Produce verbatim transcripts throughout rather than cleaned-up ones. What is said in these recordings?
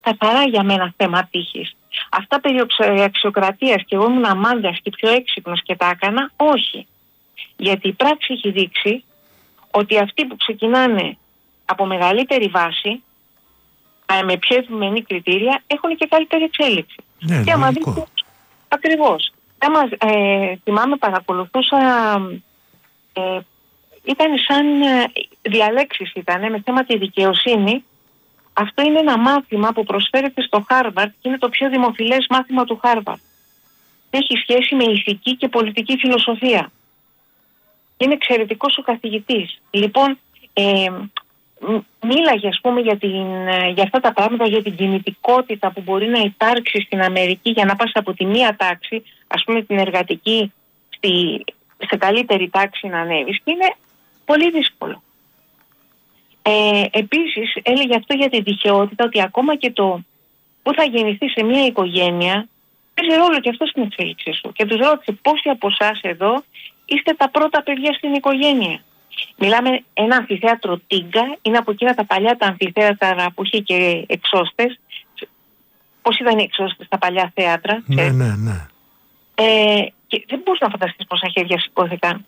καθαρά για μένα θέμα τύχης. Αυτά περί αξιοκρατίας και εγώ ήμουν αμάντας και πιο έξυπνος και τα έκανα, όχι. Γιατί η πράξη έχει δείξει ότι αυτοί που ξεκινάνε από μεγαλύτερη βάση, με πιο ευημερή κριτήρια, έχουν και καλύτερη εξέλιξη. Ναι, και άμα δείτε, ακριβώς. Ε, θυμάμαι, παρακολουθούσα, ε, ήταν σαν ε, διαλέξεις ήταν, με θέμα τη δικαιοσύνη. Αυτό είναι ένα μάθημα που προσφέρεται στο Χάρβαρντ και είναι το πιο δημοφιλές μάθημα του Χάρβαρντ. Έχει σχέση με ηθική και πολιτική φιλοσοφία. Είναι εξαιρετικός ο καθηγητής. Λοιπόν, ε, μίλαγε ας πούμε για, την, για αυτά τα πράγματα, για την κινητικότητα που μπορεί να υπάρξει στην Αμερική για να πας από τη μία τάξη, ας πούμε την εργατική, στη, σε καλύτερη τάξη να ανέβεις, και είναι πολύ δύσκολο. Ε, επίσης έλεγε αυτό για τη δικαιότητα, ότι ακόμα και το που θα γεννηθεί σε μια οικογένεια παίζει ρόλο και αυτό στην εξέλιξή σου. Και τους ρώτησε πόσοι από εσάς εδώ είστε τα πρώτα παιδιά στην οικογένεια. Μιλάμε ένα αμφιθέατρο Τίγκα, είναι από εκείνα τα παλιά τα αμφιθέατρα που είχε και εξώστες. Πώς ήταν οι εξώστες στα παλιά θέατρα. Ναι, ναι, ναι. Ε, και δεν μπορείς να φανταστείς πόσα χέρια σηκώθηκαν.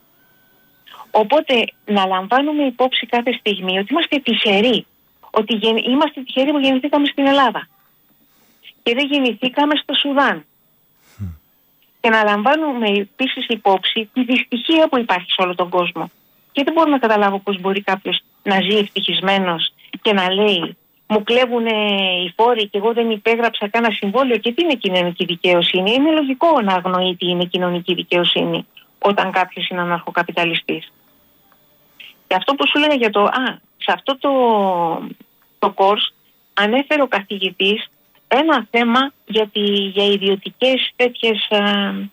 Οπότε να λαμβάνουμε υπόψη κάθε στιγμή ότι είμαστε τυχεροί. Ότι γεν... είμαστε τυχεροί που γεννηθήκαμε στην Ελλάδα. Και δεν γεννηθήκαμε στο Σουδάν. Mm. Και να λαμβάνουμε επίσης υπόψη τη δυστυχία που υπάρχει σε όλο τον κόσμο. Και δεν μπορώ να καταλάβω πώς μπορεί κάποιος να ζει ευτυχισμένος και να λέει μου κλέβουν οι φόροι και εγώ δεν υπέγραψα κανένα συμβόλαιο. Και τι είναι κοινωνική δικαιοσύνη? Είναι λογικό να αγνοεί τι είναι κοινωνική δικαιοσύνη όταν κάποιος είναι αναρχοκαπιταλιστής. Και αυτό που σου λέγα για το... Α, σε αυτό το, το course ανέφερε ο καθηγητής ένα θέμα για, τη, για ιδιωτικές τέτοιες... Α,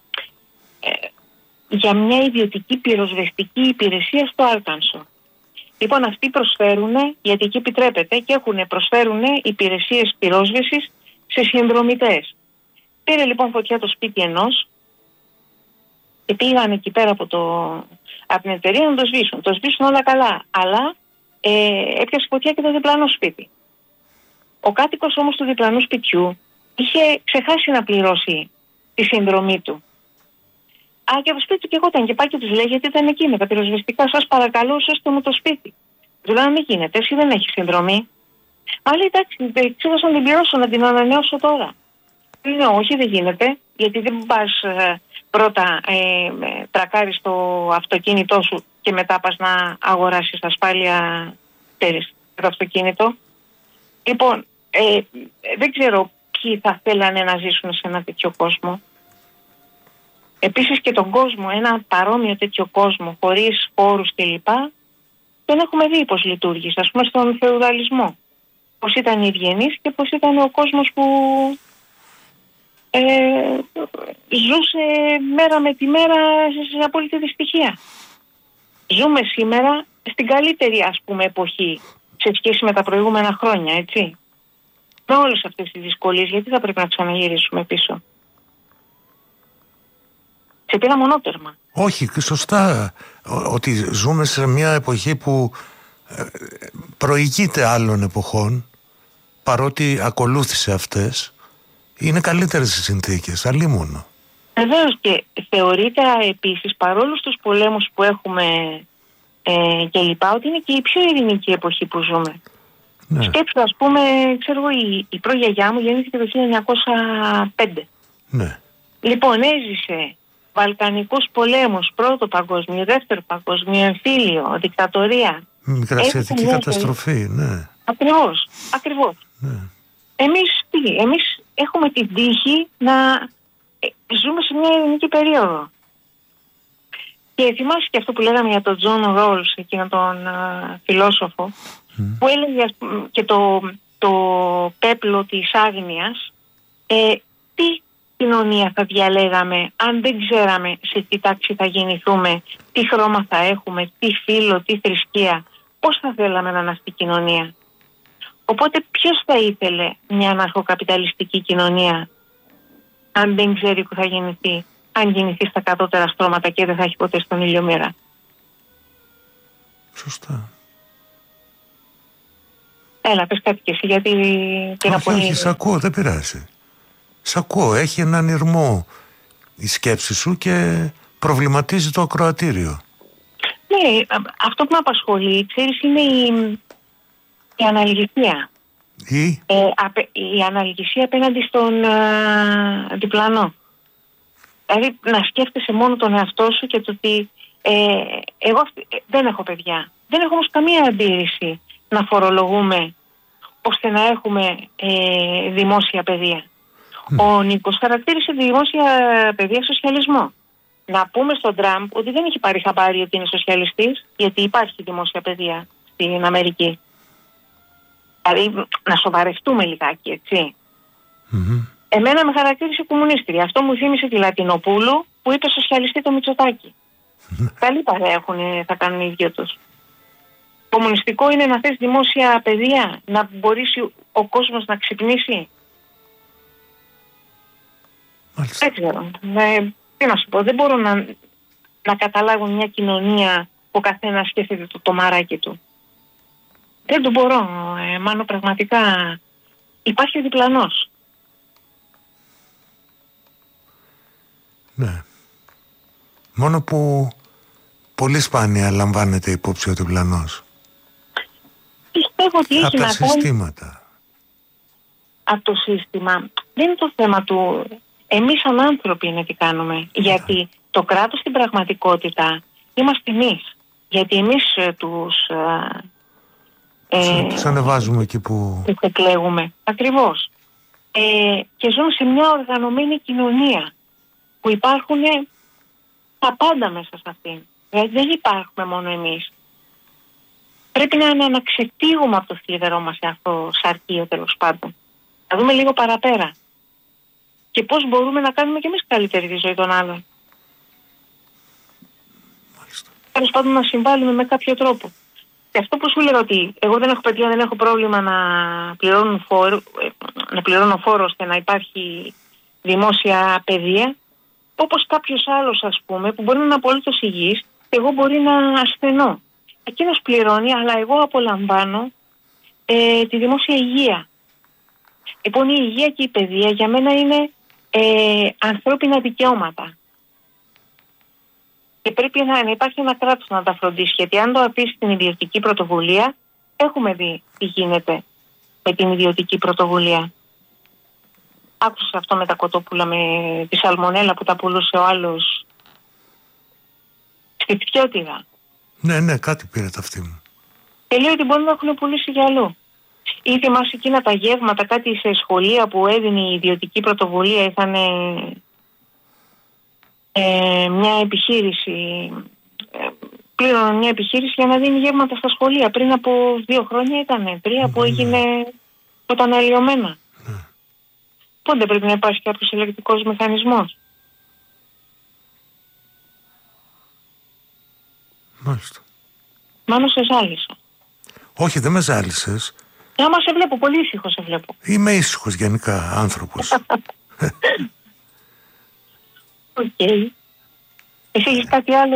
ε, για μια ιδιωτική πυροσβεστική υπηρεσία στο Άρκανσο. Λοιπόν, αυτοί προσφέρουν, γιατί εκεί επιτρέπεται, και έχουν προσφέρουν υπηρεσίες πυρόσβεσης σε συνδρομητές. Πήρε λοιπόν φωτιά το σπίτι ενός και πήγαν εκεί πέρα από, το, από την εταιρεία να το σβήσουν. Το σβήσουν όλα καλά, αλλά ε, έπιασε φωτιά και το διπλανό σπίτι. Ο κάτοικος όμως του διπλανού σπιτιού είχε ξεχάσει να πληρώσει τη συνδρομή του. Α, και το σπίτι του και εγώ ήταν και πάει και τους λέει, γιατί ήταν εκεί με τα πυροσβεστικά, σας παρακαλώ, σώστε μου το σπίτι. Του λέω, δεν γίνεται, εσύ δεν έχεις συνδρομή. Α, λέει, εντάξει, ξέχασα να την πληρώσω, να την ανανεώσω τώρα. Λέω, όχι, δεν γίνεται, γιατί δεν πας ε, πρώτα ε, τρακάρεις το αυτοκίνητό σου και μετά πας να αγοράσεις ασφάλεια τέρες το αυτοκίνητο. Λοιπόν, ε, δεν ξέρω ποιοι θα θέλανε να ζήσουν σε ένα τέτοιο κόσμο. Επίσης και τον κόσμο, ένα παρόμοιο τέτοιο κόσμο, χωρίς φόρους κλπ. Τον έχουμε δει πώς λειτουργήσε, ας πούμε στον φεουδαλισμό. Πώς ήταν οι ευγενείς και πώς ήταν ο κόσμος που ε, ζούσε μέρα με τη μέρα σε απόλυτη δυστυχία. Ζούμε σήμερα στην καλύτερη, ας πούμε, εποχή σε σχέση με τα προηγούμενα χρόνια, έτσι. Με όλες αυτές τις δυσκολίες, γιατί θα πρέπει να ξαναγυρίσουμε πίσω? Σε πήρα μονότερμα. Όχι, σωστά. Ότι ζούμε σε μια εποχή που προηγείται άλλων εποχών, παρότι ακολούθησε αυτές, είναι καλύτερες οι συνθήκες, αλλήμωνο. Βεβαίως, και θεωρείται επίσης, παρόλο στους πολέμους που έχουμε ε, και λοιπά, ότι είναι και η πιο ειρηνική εποχή που ζούμε. Ναι. Σκέψου, ας πούμε, ξέρω εγώ, η, η προγιαγιά μου γεννήθηκε το χίλια εννιακόσια πέντε. Ναι. Λοιπόν, έζησε Βαλκανικούς πολέμους, πρώτο παγκόσμιο, δεύτερο παγκόσμιο, εμφύλιο, δικτατορία. Μικρασιατική καταστροφή, ναι. Ακριβώς, ακριβώς. Ναι. Εμείς τι, εμείς έχουμε την τύχη να ζούμε σε μια ειρηνική περίοδο. Και θυμάσαι και αυτό που λέγαμε για τον Τζον Ρόλς, εκείνον τον uh, φιλόσοφο, mm. που έλεγε και το, το πέπλο της άγνοιας, ε, τι κοινωνία θα διαλέγαμε αν δεν ξέραμε σε τι τάξη θα γεννηθούμε, τι χρώμα θα έχουμε, τι φύλο, τι θρησκεία, πώς θα θέλαμε να είμαστε κοινωνία. Οπότε ποιος θα ήθελε μια αναρχοκαπιταλιστική κοινωνία αν δεν ξέρει που θα γεννηθεί, αν γεννηθεί στα κατώτερα στρώματα και δεν θα έχει ποτέ στον ήλιο μοίρα? Σωστά. Έλα, πες κάτι και εσύ, γιατί... Όχι, όχι, σ' ακούω, δεν πειράζει. Σ' ακούω, έχει έναν ηρμό η σκέψη σου και προβληματίζει το ακροατήριο. Ναι, αυτό που με απασχολεί, ξέρεις, είναι η, η αναλγησία. Η? Ε, απε, η αναλγησία απέναντι στον α, διπλανό. Δηλαδή να σκέφτεσαι μόνο τον εαυτό σου και το ότι ε, εγώ ε, δεν έχω παιδιά. Δεν έχω όμως καμία αντίρρηση να φορολογούμε ώστε να έχουμε ε, δημόσια παιδεία. Mm. Ο Νίκος χαρακτήρισε τη δημόσια παιδεία σοσιαλισμό. Να πούμε στον Τραμπ ότι δεν έχει πάρει χαμπάρι ότι είναι σοσιαλιστής, γιατί υπάρχει δημόσια παιδεία στην Αμερική. Δηλαδή να σοβαρευτούμε λιγάκι, έτσι. Mm-hmm. Εμένα με χαρακτήρισε κομμουνίστρια. Αυτό μου θύμισε τη Λατινοπούλου που είπε σοσιαλιστή το Μητσοτάκη. Mm-hmm. Καλή παρέα έχουν, θα κάνουν οι ίδιοι τους. Κομμουνιστικό είναι να θες δημόσια παιδεία, να μπορέσει ο κόσμος να ξυπνήσει. Μάλιστα. Δεν ξέρω. Ναι, τι να σου πω, δεν μπορώ να, να καταλάβω μια κοινωνία που ο καθένας σκέφτεται το, το μαράκι του. Δεν το μπορώ, ε, Μάνο, πραγματικά. Υπάρχει ο διπλανός. Ναι. Μόνο που πολύ σπάνια λαμβάνεται υπόψη ο διπλανός. Πιστεύω ότι έχει από τα να συστήματα. κάνει... Από το σύστημα. Δεν είναι το θέμα του... Εμείς σαν άνθρωποι είναι τι κάνουμε. Yeah. Γιατί το κράτος στην πραγματικότητα είμαστε εμείς. Γιατί εμείς ε, τους... Ε, τους ανεβάζουμε εκεί που... Τους εκλέγουμε. Ακριβώς. Ε, και ζούμε σε μια οργανωμένη κοινωνία που υπάρχουν τα πάντα μέσα σε αυτήν. Δηλαδή δεν υπάρχουμε μόνο εμείς. Πρέπει να, να, να ξεφύγουμε από το θλιβερό μας αυτό σαρκείο, τέλος πάντων. Να δούμε λίγο παραπέρα. Και πώς μπορούμε να κάνουμε και εμείς καλύτερη τη ζωή των άλλων. Τέλος πάντων να συμβάλλουμε με κάποιο τρόπο. Και αυτό που σου λέω ότι εγώ δεν έχω παιδιά, δεν έχω πρόβλημα να πληρώνω φόρο, να πληρώνω φόρο ώστε να υπάρχει δημόσια παιδεία, όπως κάποιος άλλος, ας πούμε, που μπορεί να είναι απολύτως υγιής, εγώ μπορεί να ασθενώ. Εκείνος πληρώνει, αλλά εγώ απολαμβάνω ε, τη δημόσια υγεία. Λοιπόν, η υγεία και η παιδεία για μένα είναι ε, ανθρώπινα δικαιώματα. Και πρέπει να, να υπάρχει ένα κράτος να τα φροντίσει. Γιατί αν το αφήσει στην ιδιωτική πρωτοβουλία, έχουμε δει τι γίνεται με την ιδιωτική πρωτοβουλία. Άκουσα αυτό με τα κοτόπουλα, με τη σαλμονέλα που τα πουλούσε ο άλλος στη Πτιώτηδα. Ναι, ναι, κάτι πήρε τα αυτή μου. Και λέει ότι μπορεί να έχουν πουλήσει για αλλού. Ή θυμάσαι εκείνα τα γεύματα, κάτι σε σχολεία που έδινε η ιδιωτική πρωτοβουλία, είχαν ε, μια επιχείρηση, ε, πλήρωνε μια επιχείρηση για να δίνει γεύματα στα σχολεία. Πριν από δύο χρόνια ήταν, τρία που έγινε όταν αλλοιωμένα. Mm. Πότε πρέπει να υπάρχει κάποιος ελεκτικός μηχανισμός. Μάλιστα. Μάνο σε ζάλισα. Όχι, δεν με ζάλισες. Άμα σε βλέπω, πολύ ήσυχο σε βλέπω. Είμαι ήσυχος γενικά άνθρωπος. Οκ. Okay. Εσύ έχεις κάτι άλλο?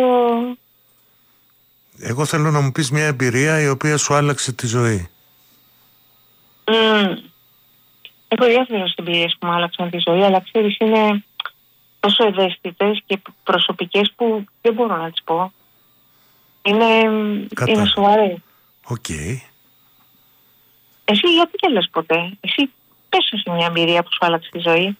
Εγώ θέλω να μου πεις μια εμπειρία η οποία σου άλλαξε τη ζωή. Mm. Έχω διάφορες εμπειρίες που μου άλλαξαν τη ζωή, αλλά ξέρεις είναι τόσο ευαίσθητες και προσωπικές που δεν μπορώ να τις πω. Είναι, είναι σοβαρές. Οκ. Okay. Εσύ γιατί και λες ποτέ? Εσύ πες σου μια εμπειρία που σου άλλαξε τη ζωή.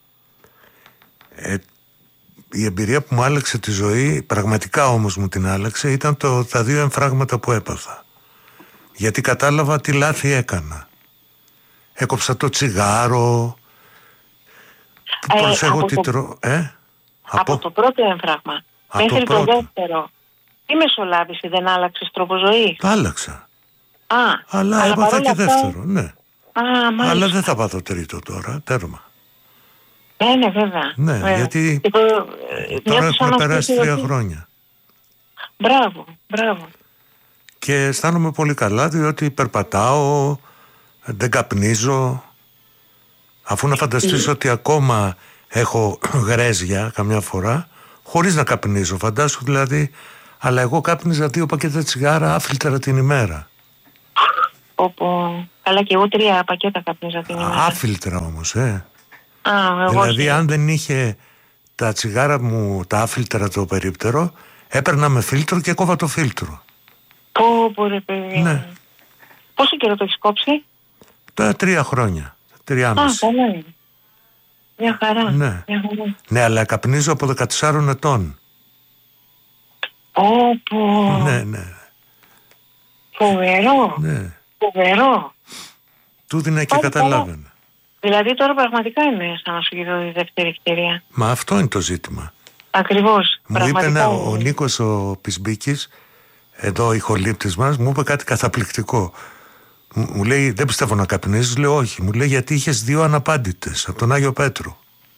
Ε, η εμπειρία που μου άλλαξε τη ζωή, πραγματικά όμως μου την άλλαξε, ήταν το, τα δύο εμφράγματα που έπαθα. Γιατί κατάλαβα τι λάθη έκανα. Έκοψα το τσιγάρο, ε, προσέχω τι τρώω. Ε? Από... από το πρώτο εμφράγμα μέχρι το, το δεύτερο, τι μεσολάβηση, δεν άλλαξες τρόπο ζωής? Άλλαξα. Α, αλλά έπαθα και αυτά... δεύτερο, ναι. Α, αλλά δεν θα πάθω τρίτο τώρα, τέρμα. Ναι, ναι, βέβαια. Ναι, βέβαια. γιατί το... τώρα έχουμε περάσει τρία ότι... χρόνια. Μπράβο, μπράβο. Και αισθάνομαι πολύ καλά, διότι περπατάω, δεν καπνίζω. Αφού να φανταστείς ότι ακόμα έχω γρέζια καμιά φορά, χωρίς να καπνίζω, φαντάσου δηλαδή. Αλλά εγώ κάπνιζα δύο πακέτα τσιγάρα άφιλτερα την ημέρα. Όπου... Καλά, και εγώ τρία πακέτα καπνίζα την ημέρα. Άφιλτρα όμως, ε. Α, εγώ δηλαδή, όχι. αν δεν είχε τα τσιγάρα μου, τα άφιλτρα το περίπτερο, έπαιρνα με φίλτρο και κόβα το φίλτρο. Πω, πω, ρε παιδί. Ναι. Πόσο καιρό το έχεις κόψει? Τώρα τρία χρόνια. Τριάμιση. Α, καλά είναι. Μια χαρά. Ναι. Μια χαρά. Ναι, αλλά καπνίζω από δεκατεσσάρων ετών. Πω, Ναι, ναι. Φοβερό. Ναι. Φοβερό. Του δίνε και καταλάβαινε. Δηλαδή τώρα πραγματικά είναι σαν να σου γύρω η δεύτερη ευκαιρία. Μα αυτό είναι το ζήτημα. Ακριβώς. Μου είπε ναι, ο, ο Νίκος ο Πισμπίκης, εδώ ο ηχολήπτης μας, μου είπε κάτι καταπληκτικό. Μου, μου λέει, δεν πιστεύω να καπνίζεις. Λέω όχι. Μου λέει, γιατί είχες δύο αναπάντητες από τον Άγιο Πέτρο.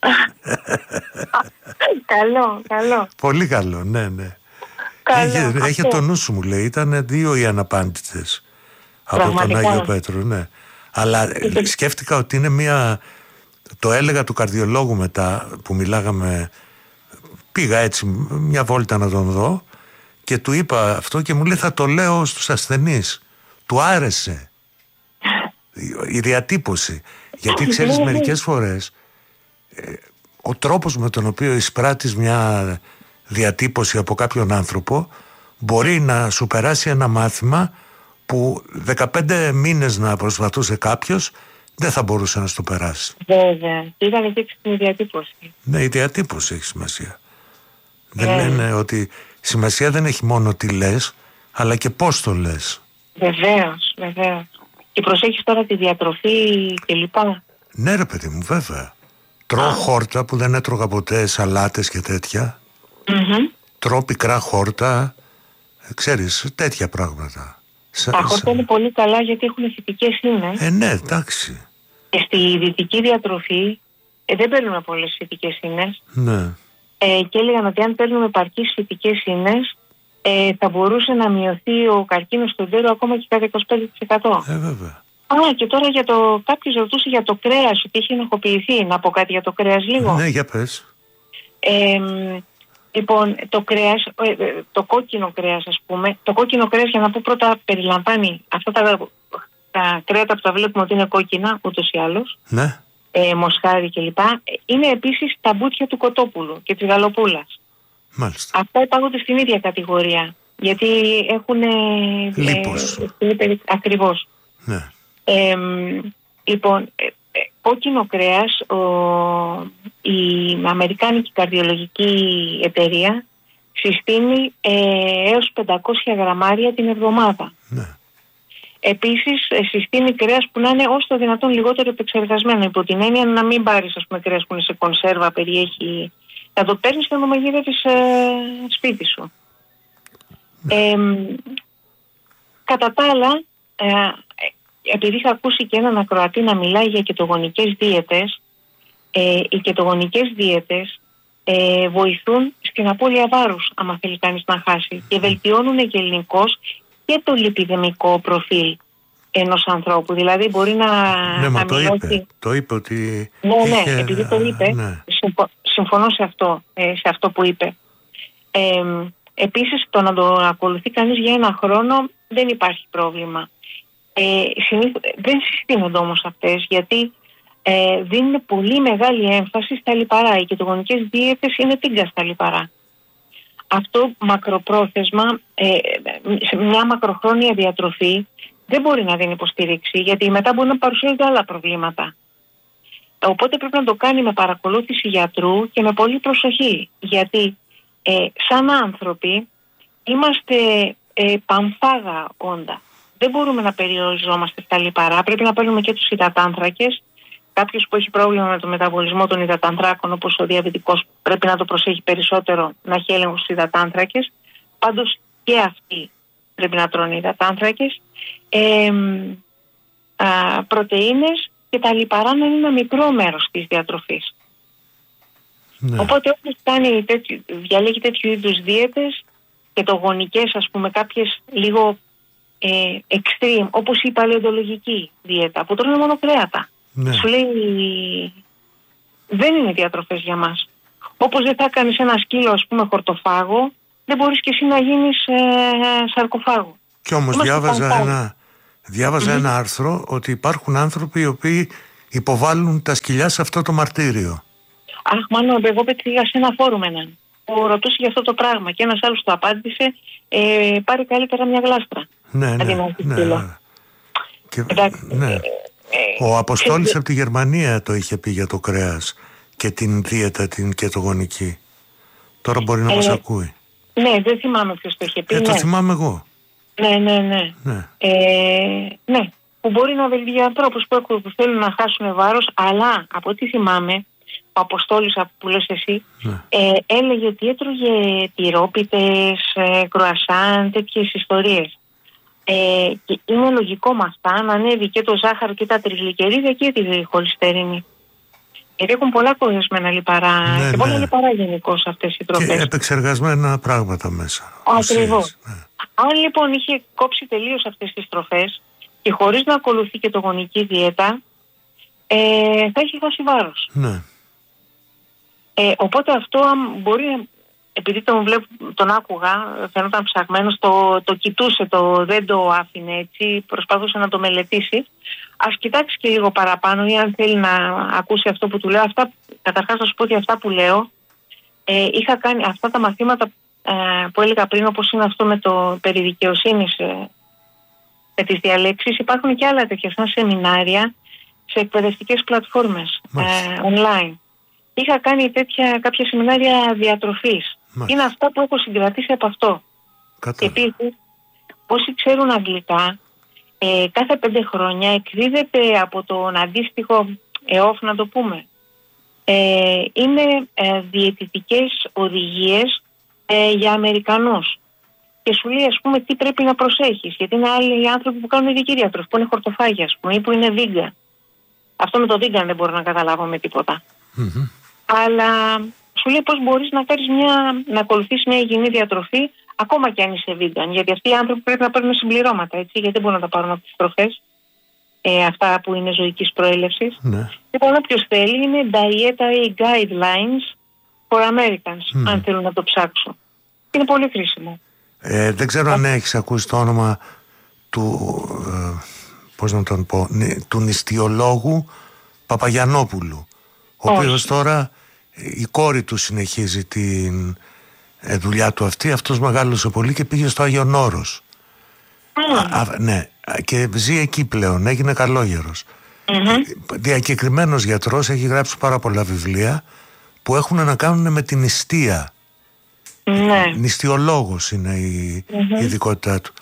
Καλό, καλό. Πολύ καλό, ναι, ναι. Καλό, Είχε, είχε το νου σου, μου λέει, ήταν δύο οι αναπάντητες από τον Άγιο Πέτρο, ναι. Αλλά σκέφτηκα ότι είναι μια... Το έλεγα του καρδιολόγου μετά που μιλάγαμε, πήγα έτσι μια βόλτα να τον δω και του είπα αυτό και μου λέει, θα το λέω στους ασθενείς. Του άρεσε η διατύπωση. Γιατί ξέρεις, μερικές φορές ο τρόπος με τον οποίο εισπράττεις μια διατύπωση από κάποιον άνθρωπο μπορεί να σου περάσει ένα μάθημα που δεκαπέντε μήνες να προσπαθούσε κάποιος δεν θα μπορούσε να στο περάσει. Βέβαια. Ήταν και η διατύπωση. Ναι, η διατύπωση έχει σημασία. Δεν ε. λένε ότι σημασία δεν έχει μόνο τι λες, αλλά και πώς το λες. Βεβαίως, βεβαίως. Και προσέχεις τώρα τη διατροφή κλπ. Ναι ρε παιδί μου, βέβαια. Τρώω χόρτα που δεν έτρωγα ποτέ, σαλάτες και τέτοια. Mm-hmm. Τρώω πικρά χόρτα, ξέρεις, τέτοια πράγματα. Τα χόρτα είναι πολύ καλά γιατί έχουν θετικές ίνες. Ε, ναι, εντάξει. Και στη δυτική διατροφή ε, δεν παίρνουμε πολλές θετικές ίνες. Ναι. Ε, και έλεγαν ότι αν παίρνουμε επαρκείς θετικές ίνες, ε, θα μπορούσε να μειωθεί ο καρκίνος του εντέρου ακόμα και κατά είκοσι πέντε τοις εκατό. Ε, βέβαια. Α, και τώρα για το, κάποιος ρωτούσε για το κρέας, ότι έχει ενοχοποιηθεί. Να πω κάτι για το κρέας λίγο. Ναι, για πες. Ε, λοιπόν, το κρέας, το κόκκινο κρέας ας πούμε, το κόκκινο κρέας, για να πω πρώτα, περιλαμβάνει αυτά τα, τα κρέατα που τα βλέπουμε ότι είναι κόκκινα ούτως ή άλλως, ναι. ε, μοσχάρι κλπ. Είναι επίσης τα μπούτια του κοτόπουλου και της γαλοπούλας. Μάλιστα. Αυτά υπάγονται στην ίδια κατηγορία, γιατί έχουν λίπος. Ε, ακριβώς. Ναι. Ε, λοιπόν, ε, ε, κόκκινο κρέας, ο, η Αμερικάνικη Καρδιολογική Εταιρεία συστήνει ε, έως πεντακόσια γραμμάρια την εβδομάδα. Ναι. Επίσης ε, συστήνει κρέας που να είναι όσο το δυνατόν λιγότερο επεξεργασμένο, υπό την έννοια να μην πάρεις ας πούμε κρέας που είναι σε κονσέρβα, περιέχει, να το παίρνεις και να το μαγειρεύεις ε, σπίτι σου. Ναι. Ε, κατά τα άλλα, ε, επειδή είχα ακούσει και έναν ακροατή να μιλάει για κετογονικές δίαιτες, ε, οι κετογονικές δίαιτες ε, βοηθούν στην απώλεια βάρους, άμα θέλει κανείς να χάσει, και βελτιώνουν γενικώς και το λιπιδεμικό προφίλ ενός ανθρώπου. Δηλαδή μπορεί να... Ναι, μα να το μειώσει... είπε. Το είπε ότι... Ναι, ναι, είχε... επειδή το είπε, ναι. συμφω... συμφωνώ σε αυτό, ε, σε αυτό που είπε. Ε, επίσης, το να το ακολουθεί κανείς για ένα χρόνο δεν υπάρχει πρόβλημα. Ε, συνήθως, δεν συστήνονται όμως αυτές, γιατί ε, δίνουν πολύ μεγάλη έμφαση στα λιπαρά. Οι κετογονικές δίαιτες είναι τίγκα στα λιπαρά. Αυτό μακροπρόθεσμα, ε, σε μια μακροχρόνια διατροφή δεν μπορεί να δίνει υποστήριξη, γιατί μετά μπορεί να παρουσιάζονται άλλα προβλήματα. Οπότε πρέπει να το κάνει με παρακολούθηση γιατρού και με πολύ προσοχή, γιατί ε, σαν άνθρωποι είμαστε ε, πανφάγα όντα. Δεν μπορούμε να περιοριζόμαστε στα λιπαρά, πρέπει να παίρνουμε και τους υδατάνθρακες. Κάποιος που έχει πρόβλημα με το μεταβολισμό των υδατανθράκων, όπως ο διαβητικός, πρέπει να το προσέχει περισσότερο, να έχει έλεγχο στους υδατάνθρακες. Πάντως και αυτοί πρέπει να τρώνε υδατάνθρακες. Ε, α, πρωτεΐνες και τα λιπαρά να είναι ένα μικρό μέρος της διατροφής. Ναι. Οπότε όποιος κάνει τέτοιο, διαλέγει τέτοιου είδους δίαιτες, κετογονικές, ας πούμε, κάποιες λίγο ε, extreme, όπως η παλαιοντολογική δίαιτα, που τρώνε μόνο κρέατα. Ναι. Σου λέει δεν είναι διατροφές για μας. Όπως δεν θα κάνεις ένα σκύλο, ας πούμε, χορτοφάγο, δεν μπορείς και εσύ να γίνεις ε, σαρκοφάγο. Κι όμως διάβαζα ένα, Διάβαζα Mm-hmm. ένα άρθρο ότι υπάρχουν άνθρωποι οι οποίοι υποβάλλουν τα σκυλιά σε αυτό το μαρτύριο. Αχ, μάλλον εγώ πέτυχα σε ένα φόρουμ έναν που ρωτούσε για αυτό το πράγμα και ένας άλλος του απάντησε, ε, πάρει καλύτερα μια γλάστρα. Ναι, ναι, ναι, ναι. Και, ναι. Ε, ε, Ο Αποστόλης ε, από τη Γερμανία το είχε πει για το κρέας και την δίαιτα την κετογονική. Τώρα μπορεί να ε, μας ακούει. Ναι, δεν θυμάμαι ποιος το είχε πει. Ε, ναι. Το θυμάμαι εγώ. Ναι, ναι, ναι. Ναι. Ε, ναι. Που μπορεί να βελτιώσει για ανθρώπους που, που θέλουν να χάσουν βάρος, αλλά από ό,τι θυμάμαι, ο Αποστόλης που λες εσύ, ναι. ε, έλεγε ότι έτρωγε τυρόπιτες, ε, κρουασάν, τέτοιες ιστορίες. Ε, και είναι λογικό με αυτά να ανέβει και το ζάχαρο και τα τριγλικερίδια και τη χολυστερίνη. Γιατί έχουν πολλά κορεσμένα λιπαρά, ναι, και πολλά ναι. λιπαρά γενικώς αυτές οι τροφές. Και επεξεργασμένα πράγματα μέσα. Ακριβώς. Ναι. Αν λοιπόν είχε κόψει τελείως αυτές τις τροφές και χωρίς να ακολουθεί και το γονική δίαιτα, ε, θα είχε χάσει βάρος. Ναι. Ε, οπότε αυτό μπορεί, επειδή τον, βλέπω, τον άκουγα, φαίνονταν ψαγμένος, το, το κοιτούσε, το, δεν το άφηνε έτσι, προσπαθούσε να το μελετήσει. Ας κοιτάξει και λίγο παραπάνω ή αν θέλει να ακούσει αυτό που του λέω. Αυτά, καταρχάς θα σου πω ότι αυτά που λέω, ε, είχα κάνει αυτά τα μαθήματα ε, που έλεγα πριν, όπως είναι αυτό με το περί δικαιοσύνης, ε, με τις διαλέξεις. Υπάρχουν και άλλα τέτοια σαν σεμινάρια σε εκπαιδευτικές πλατφόρμες ε, online. Είχα κάνει τέτοια, κάποια σεμινάρια διατροφής. Μάλιστα. Είναι αυτά που έχω συγκρατήσει από αυτό. Κατά. Και επίσης, όσοι ξέρουν αγγλικά, ε, κάθε πέντε χρόνια εκδίδεται από τον αντίστοιχο ΕΟΦ, να το πούμε. Ε, είναι ε, διαιτητικές οδηγίες ε, για Αμερικανούς. Και σου λέει, ας πούμε, τι πρέπει να προσέχεις. Γιατί είναι άλλοι άνθρωποι που κάνουν ειδική διατροφή, που είναι χορτοφάγια, ας πούμε, ή που είναι vegan. Αυτό με το vegan δεν μπορώ να καταλάβω με τίποτα. Mm-hmm. Αλλά σου λέει πώς μπορείς να κάνεις μια, να ακολουθήσεις μια υγιεινή διατροφή, ακόμα και αν είσαι vegan. Γιατί αυτοί οι άνθρωποι πρέπει να παίρνουν συμπληρώματα, έτσι, γιατί δεν μπορούν να τα πάρουν από τις τροφές, ε, αυτά που είναι ζωικής προέλευσης. Ναι. Λοιπόν, όποιος θέλει, είναι Dietary Guidelines for Americans, mm. αν θέλουν να το ψάξουν. Είναι πολύ χρήσιμο. Ε, δεν ξέρω αν έχεις ακούσει το όνομα του, ε, πώς να τον πω, του νηστιολόγου Παπαγιαννόπουλου, ο οποίος τώρα η κόρη του συνεχίζει την ε, δουλειά του αυτή. Αυτός μεγάλωσε πολύ και πήγε στο Άγιον Όρος. Mm. Α, α, ναι, και ζει εκεί πλέον, έγινε καλόγερος. Mm-hmm. Διακεκριμένος γιατρός, έχει γράψει πάρα πολλά βιβλία που έχουν να κάνουν με την νηστεία. Ναι. Νηστιολόγος είναι η mm-hmm. ειδικότητά του.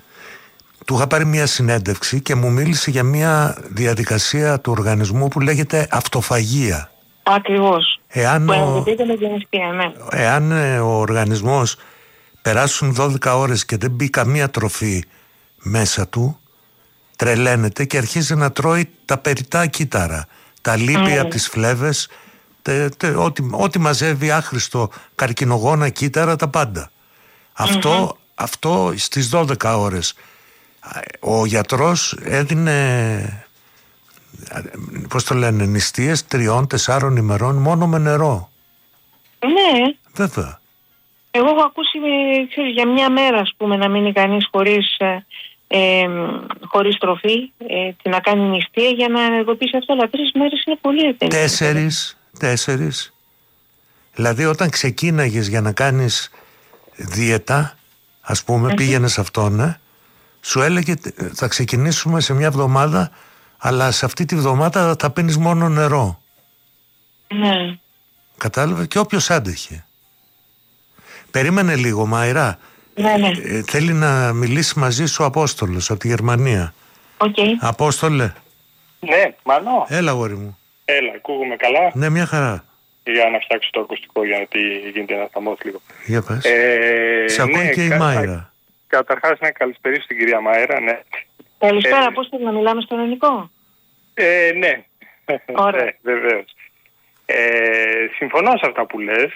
Του είχα πάρει μια συνέντευξη και μου μίλησε για μια διαδικασία του οργανισμού που λέγεται αυτοφαγία. Ακριβώς. Εάν, ο... νηστεία, ναι. Εάν ο οργανισμός περάσουν δώδεκα ώρες και δεν μπει καμία τροφή μέσα του, τρελαίνεται και αρχίζει να τρώει τα περιττά κύτταρα, τα λίπη mm. από τις φλέβες, τε, τε, ό,τι, ό,τι μαζεύει άχρηστο, καρκινογόνα κύτταρα, τα πάντα. Αυτό, mm-hmm. αυτό στις δώδεκα ώρες ο γιατρός έδινε, πώς το λένε, νηστείες τριών, τεσσάρων ημερών μόνο με νερό. Ναι. Βέβαια. Εγώ έχω ακούσει, ξέρεις, για μια μέρα, ας πούμε, να μείνει κανείς χωρίς, ε, ε, χωρίς τροφή, ε, να κάνει νηστεία για να ενεργοποιήσει αυτό, αλλά τρεις μέρες είναι πολύ έτοιμο. Τέσσερις, τέσσερις. Δηλαδή όταν ξεκίναγες για να κάνεις δίαιτα, ας πούμε, mm-hmm. πήγαινες αυτόν, ε, σου έλεγε θα ξεκινήσουμε σε μια εβδομάδα, αλλά σε αυτή τη βδομάδα θα πίνεις μόνο νερό. Ναι. Κατάλαβε, και όποιος άντεχε. Περίμενε λίγο, Μαϊρά. Ναι, ναι. Ε, θέλει να μιλήσει μαζί σου ο Απόστολος από τη Γερμανία. Οκ. Okay. Απόστολε. Ναι, Μανώ. Έλα, γόρι μου. Έλα, ακούγομαι καλά. Ναι, μια χαρά. Για να φτιάξω το ακουστικό, γιατί γίνεται ένα χαμός λίγο. Για πες. Ε, Σ' ακούει ναι, και η κα... Μάιρα. Καταρχάς, να καλησπερίσω στην κυρία Μάιρα, ναι. Καλησπέρα, ε, πώς θέλει να μιλάμε στον ελληνικό? Ε, ναι. Ωραία. Ναι, βεβαίως. Ε, συμφωνώ σε αυτά που λες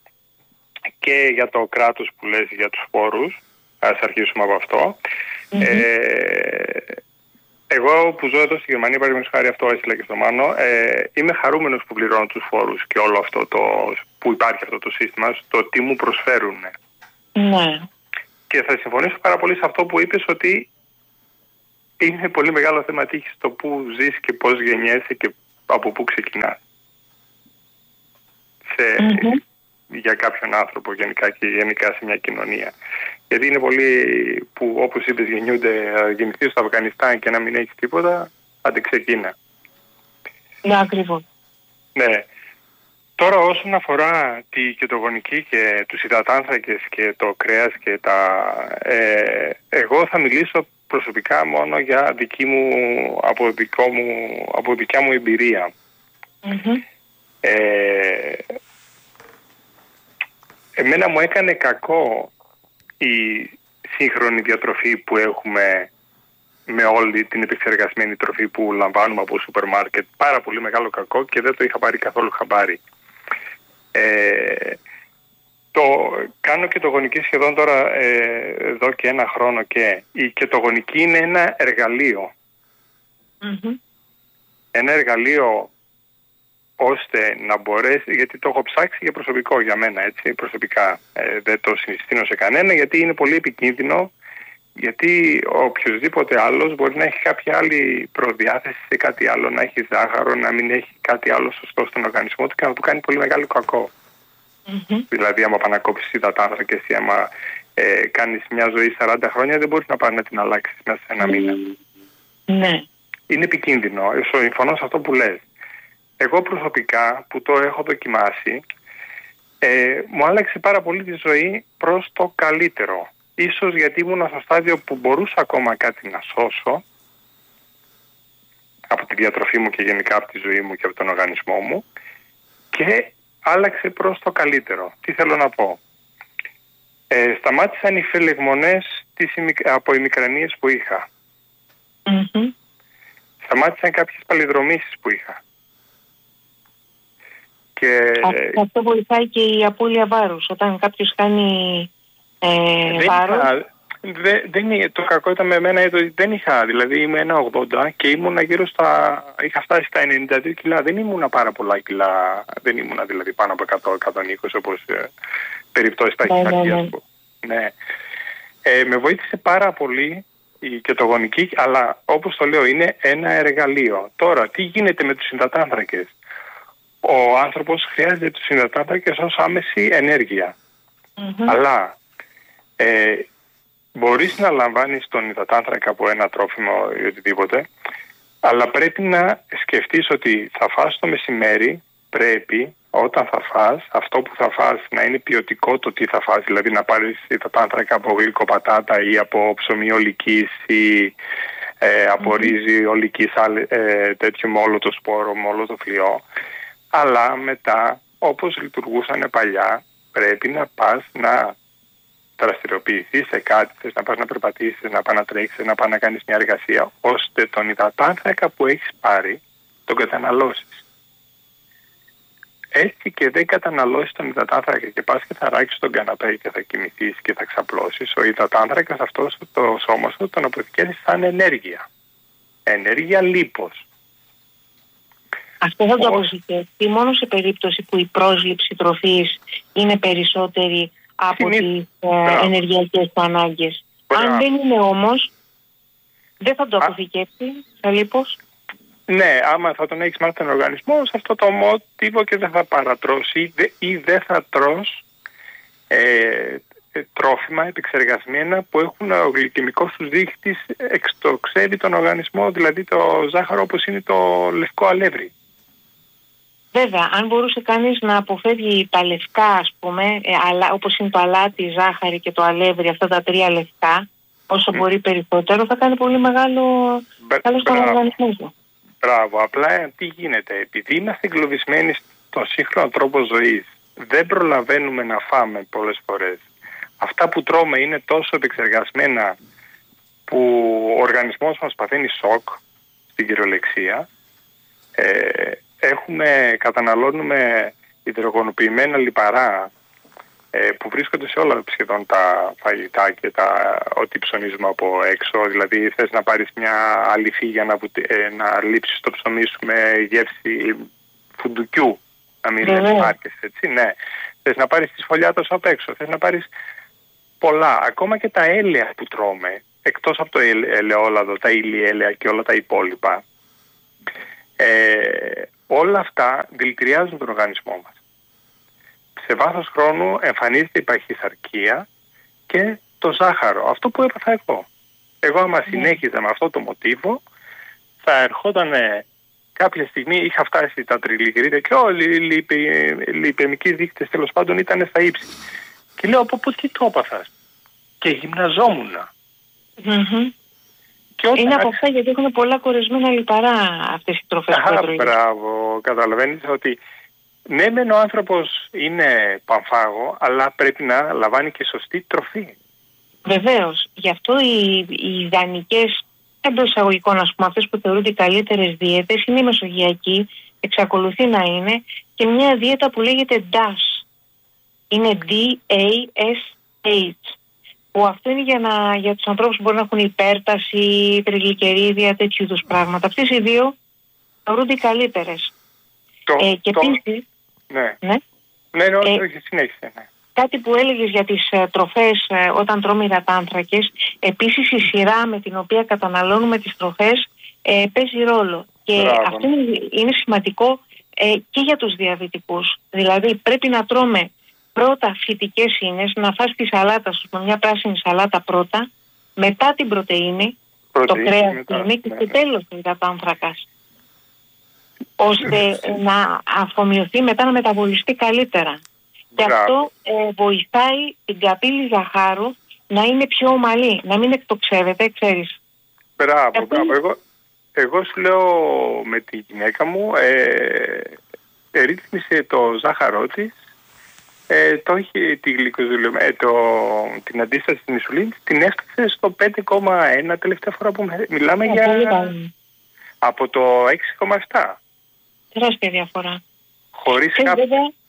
και για το κράτος που λες, για τους φόρους. Ας αρχίσουμε από αυτό. Mm-hmm. Ε, εγώ που ζω εδώ στη Γερμανία, παραδείγματος χάρη, αυτό έστειλα και στο Μάνο, ε, είμαι χαρούμενος που πληρώνω τους φόρους και όλο αυτό το, που υπάρχει αυτό το σύστημα, στο τι μου προσφέρουν. Ναι. Και θα συμφωνήσω πάρα πολύ σε αυτό που είπες, ότι είναι πολύ μεγάλο θέμα τύχης το που ζεις και πώς γεννιέσαι και από πού ξεκινάς. Σε, mm-hmm. για κάποιον άνθρωπο γενικά και γενικά σε μια κοινωνία. Γιατί είναι πολλοί που, όπως είπες, γεννιούνται, γεννηθεί στο Αφγανιστάν και να μην έχει τίποτα, αντεξεκίνα. Ναι, ακριβώς. Ναι. Τώρα όσον αφορά τη κετογονική και τους υδατάνθρακες και το κρέας και τα... Ε, εγώ θα μιλήσω προσωπικά μόνο για δική μου, από, δικό μου, από δικιά μου εμπειρία. Mm-hmm. Ε, εμένα μου έκανε κακό η σύγχρονη διατροφή που έχουμε με όλη την επεξεργασμένη τροφή που λαμβάνουμε από σούπερ μάρκετ. Πάρα πολύ μεγάλο κακό και δεν το είχα πάρει καθόλου χαμπάρι. Ε, το, κάνω κετογονική σχεδόν τώρα ε, εδώ και ένα χρόνο και η κετογονική είναι ένα εργαλείο. Mm-hmm. Ένα εργαλείο ώστε να μπορέσει, γιατί το έχω ψάξει για προσωπικό για μένα, έτσι, προσωπικά ε, δεν το συστήνω σε κανένα, γιατί είναι πολύ επικίνδυνο, γιατί οποιοδήποτε άλλος μπορεί να έχει κάποια άλλη προδιάθεση σε κάτι άλλο, να έχει ζάχαρο, να μην έχει κάτι άλλο σωστό στον οργανισμό του και να του κάνει πολύ μεγάλο κακό. Mm-hmm. Δηλαδή, άμα πανακόψεις υδατάνθρακες ή άμα ε, κάνεις μια ζωή σαράντα χρόνια, δεν μπορείς να πάρει να την αλλάξεις μέσα σε ένα μήνα. Ναι. Είναι επικίνδυνο. Συμφωνώ σε αυτό που λες. Εγώ προσωπικά που το έχω δοκιμάσει, ε, μου άλλαξε πάρα πολύ τη ζωή προς το καλύτερο. Ίσως γιατί ήμουν στο στάδιο που μπορούσα ακόμα κάτι να σώσω από τη διατροφή μου και γενικά από τη ζωή μου και από τον οργανισμό μου, και άλλαξε προς το καλύτερο. Τι θέλω να πω. Ε, σταμάτησαν οι φελεγμονές της, από ημικρανίες που είχα. Mm-hmm. Σταμάτησαν κάποιες παλιδρομήσεις που είχα. Και... αυτό βοηθάει και η απώλεια βάρους. Όταν κάποιος κάνει ε, δεν βάρος... Είχα, δε, δεν, το κακό ήταν με εμένα, δεν είχα, δηλαδή είμαι ένα ογδόντα και ήμουνα γύρω στα, είχα φτάσει στα ενενήντα δύο κιλά, δεν ήμουνα πάρα πολλά κιλά, δεν ήμουνα δηλαδή πάνω από εκατό με εκατόν είκοσι όπως ε, περιπτώσεις ταχυκαρδίας. Ναι. ναι. Ε, με βοήθησε πάρα πολύ η κετογονική, αλλά όπως το λέω είναι ένα εργαλείο. Τώρα, τι γίνεται με τους υδατάνθρακες? Ο άνθρωπος χρειάζεται τους υδατάνθρακες ως άμεση ενέργεια. Mm-hmm. Αλλά ε, μπορείς να λαμβάνεις τον υδατάνθρακα από ένα τρόφιμο ή οτιδήποτε, αλλά πρέπει να σκεφτείς ότι θα φας το μεσημέρι, πρέπει όταν θα φας, αυτό που θα φας να είναι ποιοτικό το τι θα φας, δηλαδή να πάρεις υδατάνθρακα από γλυκοπατάτα ή από ψωμί ολικής ή ε, από mm-hmm. ρύζι ολικής, ε, τέτοιο με όλο το σπόρο, με όλο το φλοιό. Αλλά μετά, όπως λειτουργούσαν παλιά, πρέπει να πας να δραστηριοποιηθείς σε κάτι, θες να πας να περπατήσεις, να πας να τρέξεις, να πας να κάνεις μια εργασία, ώστε τον υδατάνθρακα που έχεις πάρει, τον καταναλώσεις. Έτσι και δεν καταναλώσεις τον υδατάνθρακα και πας και θα ράξεις τον καναπέ και θα κοιμηθείς και θα ξαπλώσεις, ο υδατάνθρακας αυτός το σώμα σου τον αποθηκεύεις σαν ενέργεια. Ενέργεια λίπος. Αυτό θα το αποθηκεύσει μόνο σε περίπτωση που η πρόσληψη τροφής είναι περισσότερη από τις ε, ενεργειακές του ανάγκες. Αν δεν είναι όμως, δεν θα το αποθηκεύσει σε λίπος. Ναι, άμα θα τον έχεις μάθει τον οργανισμό, σε αυτό το μότιβο και δεν θα παρατρώσει ή δεν θα τρως ε, τρόφιμα επεξεργασμένα που έχουν ο γλυκαιμικός τους δείχτης εξτοξεύει τον οργανισμό, δηλαδή το ζάχαρο όπως είναι το λευκό αλεύρι. Βέβαια, αν μπορούσε κανείς να αποφεύγει τα λευκά, ας πούμε, ε, αλλά, όπως είναι το αλάτι, η ζάχαρη και το αλεύρι, αυτά τα τρία λευκά, όσο mm. μπορεί περισσότερο, θα κάνει πολύ μεγάλο καλό στον οργανισμό του. Μπράβο, απλά τι γίνεται, επειδή είμαστε εγκλωβισμένοι στον σύγχρονο τρόπο ζωής, δεν προλαβαίνουμε να φάμε πολλές φορές. Αυτά που τρώμε είναι τόσο επεξεργασμένα που ο οργανισμός μας παθαίνει σοκ, στην κυριολεξία. Ε, έχουμε, καταναλώνουμε υδρογονοποιημένα λιπαρά ε, που βρίσκονται σε όλα σχεδόν τα φαγητά και τα, ό,τι ψωνίζουμε από έξω. Δηλαδή θες να πάρεις μια αληφή για να, ε, να λείψεις το ψωμί σου με γεύση φουντουκιού, να μην λες μάρκες, έτσι, ναι. Θες να πάρεις τη σφολιάτα σου απ' έξω, θες να πάρεις πολλά. Ακόμα και τα έλαια που τρώμε εκτός από το ελαιόλαδο, τα ηλιέλαια και όλα τα υπόλοιπα, ε, όλα αυτά δηλητηριάζουν τον οργανισμό μας. Σε βάθος χρόνου εμφανίζεται η παχυσαρκία και το ζάχαρο. Αυτό που έπαθα εγώ. Εγώ άμα συνέχιζα με αυτό το μοτίβο, θα ερχόταν κάποια στιγμή, είχα φτάσει τα τριγλυκερίδια και όλοι οι λιπαιμικοί δείκτες τέλος πάντων ήταν στα ύψη. Και λέω, από πού τι το έπαθα? Και γυμναζόμουν. Mm-hmm. Και όταν... Είναι από αυτά γιατί έχουν πολλά κορεσμένα λιπαρά αυτές οι τροφές. Α, μπράβο, καταλαβαίνεις ότι ναι, μεν ο άνθρωπος είναι παμφάγο, αλλά πρέπει να λαμβάνει και σωστή τροφή. Βεβαίως. Γι' αυτό οι, οι ιδανικές, εντός εισαγωγικών, ας πούμε, αυτές που θεωρούνται οι καλύτερες δίαιτες είναι η μεσογειακή, εξακολουθεί να είναι, και μια δίαιτα που λέγεται ντας. Είναι ντι έι ες έιτς. Που αυτό είναι για, να, για τους ανθρώπους που μπορεί να έχουν υπέρταση, τριγλυκερίδια, τέτοιου είδους πράγματα. Αυτές οι δύο θεωρούνται οι καλύτερες. Το, ε, και το... επίσης, ναι. Ναι, ναι, ναι, όχι, ε, όχι, συνέχισε, ναι. Κάτι που έλεγες για τις ε, τροφές ε, όταν τρώμε υδατάνθρακες, επίσης η σειρά με την οποία καταναλώνουμε τις τροφές ε, παίζει ρόλο. Και Μπράβο. αυτό είναι, είναι σημαντικό ε, και για τους διαβητικούς. Δηλαδή πρέπει να τρώμε πρώτα φυτικές ίνες, να φας τη σαλάτα σου με μια πράσινη σαλάτα πρώτα, μετά την πρωτεΐνη, πρωτεΐνη το κρέας μετά, είναι, και ναι, στο ναι. τέλος ο υδατάνθρακας. Ώστε να αφομοιωθεί μετά, να μεταβολιστεί καλύτερα. Και αυτό ε, βοηθάει την καπήλη ζαχάρου να είναι πιο ομαλή, να μην εκτοξεύεται, ξέρεις. Μπράβο, αυτό... μπράβο. Εγώ, εγώ σου λέω με τη γυναίκα μου, ε, ρύθμισε το ζάχαρό της, ε, το έχει, τη ε, το, την αντίσταση στην ινσουλίνη, την έφτασε στο πέντε κόμμα ένα τελευταία φορά που μιλάμε ε, για... από το έξι κόμμα επτά. Τεράστια διαφορά. Χωρίς κάποιο...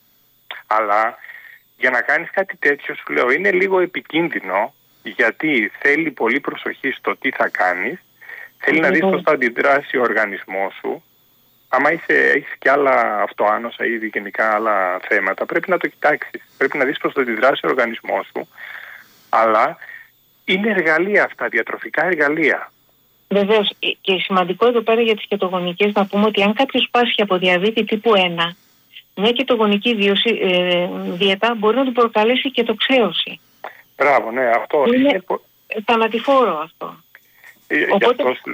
Αλλά για να κάνεις κάτι τέτοιο, σου λέω, είναι λίγο επικίνδυνο, γιατί θέλει πολύ προσοχή στο τι θα κάνεις, θέλει mm-hmm. να δεις πώς θα αντιδράσει ο οργανισμός σου. Άμα είσαι, έχεις και άλλα αυτοάνοσα ή γενικά άλλα θέματα, πρέπει να το κοιτάξεις. Πρέπει να δεις πώς θα αντιδράσει ο οργανισμός σου. Αλλά είναι εργαλεία αυτά, διατροφικά εργαλεία. Βεβαίως. Και σημαντικό εδώ πέρα για τις κετογονικές να πούμε ότι αν κάποιος πάσχει από διαβήτη τύπου ένα, μια κετογονική βίωση, ε, δίαιτα μπορεί να του προκαλέσει και τοξαίωση. Μπράβο, ναι, αυτό είναι. Είναι θανατηφόρο αυτό. Ε, Οπότε... αυτό...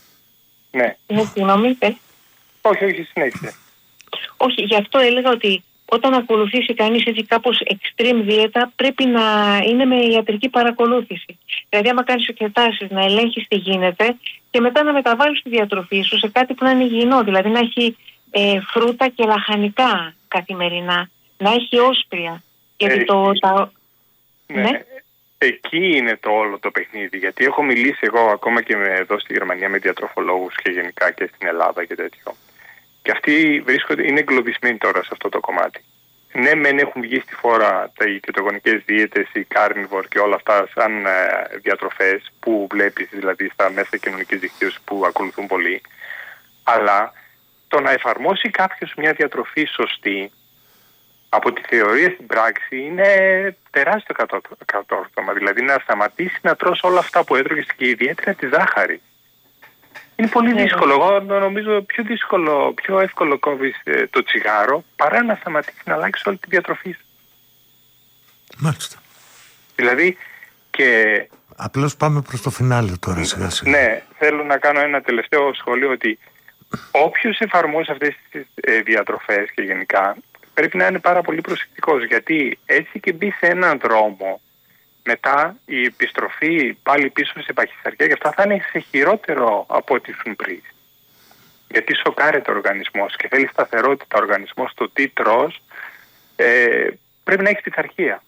Ναι. Ναι, συγγνώμη, πες. Όχι, όχι, συνέχισε. Όχι, γι' αυτό έλεγα ότι όταν ακολουθήσει κανείς έτσι κάπως extreme δίαιτα, πρέπει να είναι με ιατρική παρακολούθηση. Δηλαδή, άμα κάνεις εξετάσεις, να ελέγχεις τι γίνεται και μετά να μεταβάλεις τη διατροφή σου σε κάτι που να είναι υγιεινό. Δηλαδή, να έχει ε, φρούτα και λαχανικά καθημερινά, να έχει όσπρια. Γιατί ε, το... Τα... Ναι. ναι. Εκεί είναι το όλο το παιχνίδι. Γιατί έχω μιλήσει εγώ ακόμα και με, εδώ στη Γερμανία με διατροφολόγους και γενικά και στην Ελλάδα και τέτοιο. Και αυτοί βρίσκονται, είναι εγκλωβισμένοι τώρα σε αυτό το κομμάτι. Ναι, μεν έχουν βγει στη φόρα τα κετογονικές δίαιτες, η carnivore και όλα αυτά σαν ε, διατροφές που βλέπεις δηλαδή στα μέσα κοινωνικής δικτύωσης που ακολουθούν πολλοί. Αλλά το να εφαρμόσει κάποιος μια διατροφή σωστή από τη θεωρία στην πράξη είναι τεράστιο κατόρθωμα. Δηλαδή να σταματήσει να τρως όλα αυτά που έτρωγες και ιδιαίτερα τη ζάχαρη. Είναι πολύ δύσκολο. Εγώ νομίζω πιο δύσκολο, πιο εύκολο κόβεις ε, το τσιγάρο παρά να σταματήσει να αλλάξει όλη τη διατροφή σου. Μάλιστα. Δηλαδή και... Απλώς πάμε προς το φινάλε τώρα σιγά σιγά. Ναι, θέλω να κάνω ένα τελευταίο σχόλιο ότι όποιος εφαρμόζει αυτές τις ε, διατροφές και γενικά πρέπει να είναι πάρα πολύ προσεκτικός, γιατί έτσι και μπει σε έναν δρόμο, μετά η επιστροφή πάλι πίσω σε παχυσαρκία και αυτά θα είναι σε χειρότερο από ό,τι ήσουν πριν. Γιατί σοκάρεται ο οργανισμός και θέλει σταθερότητα ο οργανισμός στο τι τρως, ε, πρέπει να έχεις πειθαρχία.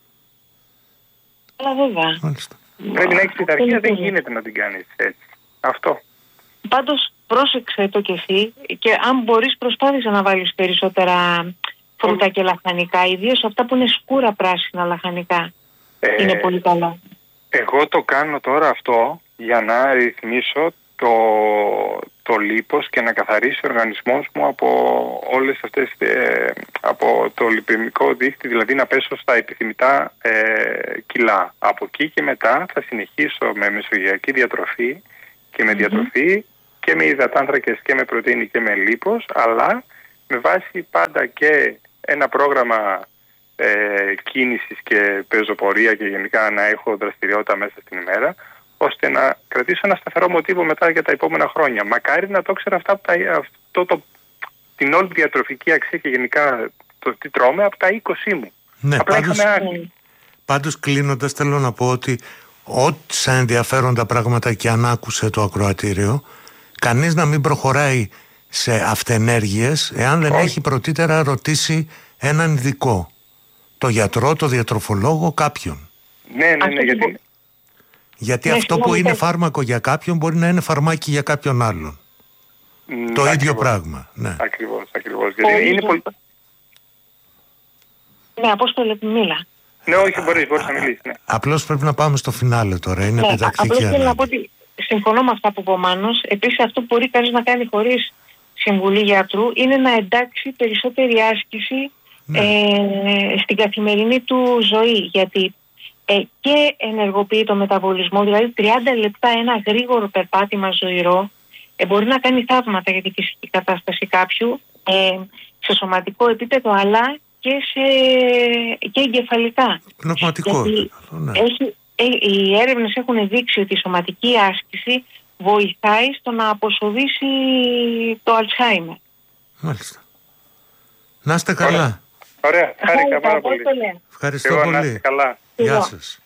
Αλλά βέβαια. Μάλιστα. Πρέπει να έχεις πειθαρχία, δεν γίνεται να την κάνεις έτσι. Αυτό. Πάντως πρόσεξε το κι εσύ και αν μπορείς προσπάθησε να βάλεις περισσότερα φρούτα και λαχανικά, ιδίως αυτά που είναι σκούρα πράσινα λαχανικά. Ε, είναι πολύ καλά. Εγώ το κάνω τώρα αυτό για να ρυθμίσω το, το λίπος και να καθαρίσει ο οργανισμός μου από όλες αυτές, ε, από το λιπαιμικό δίχτυ, δηλαδή να πέσω στα επιθυμητά ε, κιλά. Από εκεί και μετά θα συνεχίσω με μεσογειακή διατροφή και με mm-hmm. διατροφή και με υδατάνθρακες και με πρωτεΐνη και με λίπος, αλλά με βάση πάντα και ένα πρόγραμμα ε, κίνησης και πεζοπορία και γενικά να έχω δραστηριότητα μέσα στην ημέρα, ώστε να κρατήσω ένα σταθερό μοτίβο μετά για τα επόμενα χρόνια. Μακάρι να το ξέρω αυτά, από τα, αυτό το, την όλη διατροφική αξία και γενικά το τι τρώμε από τα είκοσι μου. Ναι, απλά πάντως, είχαμε... πάντως κλείνοντας θέλω να πω ότι ό,τι σαν ενδιαφέροντα πράγματα και αν άκουσε το ακροατήριο, κανείς να μην προχωράει σε αυτενέργειες εάν δεν Όχι. έχει πρωτήτερα ρωτήσει έναν ειδικό. Το γιατρό, το διατροφολόγο, κάποιον. Ναι, ναι, ναι, γιατί... Γιατί ναι, αυτό που είναι ναι. φάρμακο για κάποιον μπορεί να είναι φαρμάκι για κάποιον άλλον. Mm, το ακριβώς. ίδιο πράγμα. Ναι. Ακριβώς, ακριβώς. Γιατί είναι πολύ... Ναι, Απόστολε, μίλα. Ναι, όχι, μπορείς, μπορείς να μιλήσεις. Ναι. Απλώς πρέπει να πάμε στο φινάλε τώρα. Είναι ναι, πεντακτική. Απλώς θέλω να πω ότι συμφωνώ με αυτά που είπε ο Μάνος. Επίσης, αυτό που μπορεί κανείς να κάνει χωρίς συμβουλή γιατρού είναι να εντάξει περισσότερη άσκηση ναι. ε, στην καθημερινή του ζωή. Γιατί ε, και ενεργοποιεί το μεταβολισμό, δηλαδή τριάντα λεπτά ένα γρήγορο περπάτημα ζωηρό ε, μπορεί να κάνει θαύματα για τη φυσική κατάσταση κάποιου ε, σε σωματικό επίπεδο, αλλά και, σε, και εγκεφαλικά. Πνευματικό. Ναι. Έχει, ε, οι έρευνες έχουν δείξει ότι η σωματική άσκηση βοηθάει στο να αποσοβήσει το Αλτσχάιμερ. Μάλιστα. Να είστε καλά. Ωραία, χάρηκα πάρα πολύ. Ευχαριστώ πολύ. Καλά. Γεια σας.